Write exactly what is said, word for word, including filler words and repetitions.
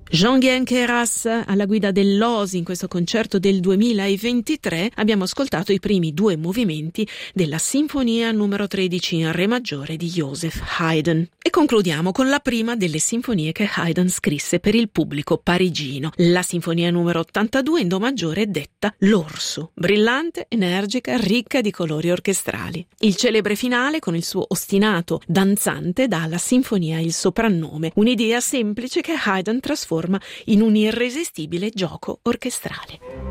Jean-Guyen Queyras alla guida dell'O S I in questo concerto del duemilaventitré. Abbiamo ascoltato i primi due movimenti della Sinfonia numero tredici in Re maggiore di Joseph Haydn. E concludiamo con la prima delle sinfonie che Haydn scrisse per il pubblico parigino, la Sinfonia numero ottantadue in Do maggiore, detta L'Orso, brillante, energica, ricca di colori orchestrali. Il celebre finale con il suo ostinato danzante dà alla sinfonia il soprannome, un'idea semplice che Haydn trasforma in un irresistibile gioco orchestrale.